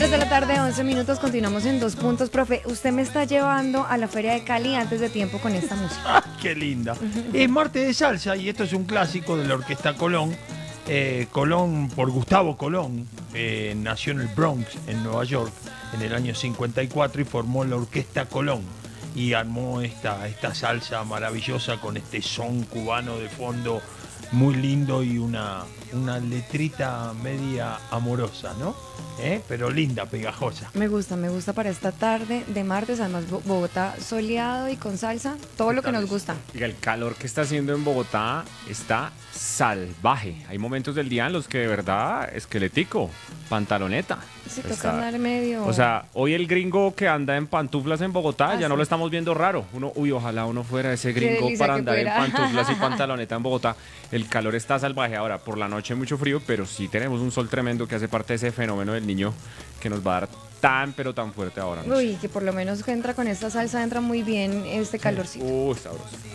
3 de la tarde, 11 minutos, continuamos en 2 puntos. Profe, usted me está llevando a la Feria de Cali antes de tiempo con esta música. ¡Ah, qué linda! Es martes de salsa y esto es un clásico de la Orquesta Colón. Colón, por Gustavo Colón, nació en el Bronx, en Nueva York, en el año 54 y formó la Orquesta Colón. Y armó esta salsa maravillosa con este son cubano de fondo muy lindo y una letrita media amorosa, ¿no? Pero linda, pegajosa. Me gusta para esta tarde de martes, además Bogotá soleado y con salsa, todo lo que nos gusta. El calor que está haciendo en Bogotá está salvaje. Hay momentos del día en los que de verdad, esquelético, pantaloneta. Se toca andar medio... O sea, hoy el gringo que anda en pantuflas en Bogotá, ya no sí. lo estamos viendo raro. Ojalá uno fuera ese gringo delicia para que andar en fuera. pantuflas y pantaloneta en Bogotá. El calor está salvaje. Ahora, por la noche mucho frío, pero sí tenemos un sol tremendo que hace parte de ese fenómeno del niño que nos va a dar tan, pero tan fuerte ahora. Uy, que por lo menos entra con esta salsa, entra muy bien este calorcito. Sabroso.